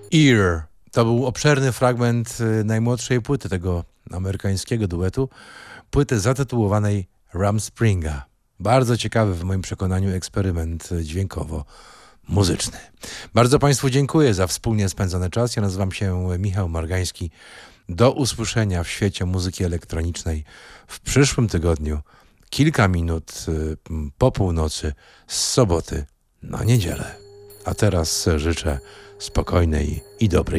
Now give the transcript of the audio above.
Ear. To był obszerny fragment najmłodszej płyty tego amerykańskiego duetu, płyty zatytułowanej Ram Springa. Bardzo ciekawy w moim przekonaniu eksperyment dźwiękowo-muzyczny. Bardzo Państwu dziękuję za wspólnie spędzony czas. Ja nazywam się Michał Margański. Do usłyszenia w świecie muzyki elektronicznej w przyszłym tygodniu, kilka minut po północy, z soboty na niedzielę. A teraz życzę spokojnej i dobrej